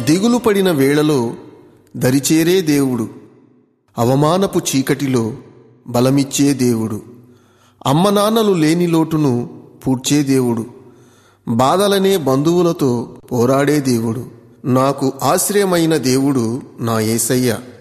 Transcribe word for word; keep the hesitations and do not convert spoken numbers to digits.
దిగులు పడిన వేళలో దరిచేరే దేవుడు, అవమానపు చీకటిలో బలమిచ్చే దేవుడు, అమ్మనాన్నలు లేని లోటును పూడ్చే దేవుడు, బాధలనే బంధువులతో పోరాడే దేవుడు. నాకు ఆశ్రయమైన దేవుడు నా యేసయ్య.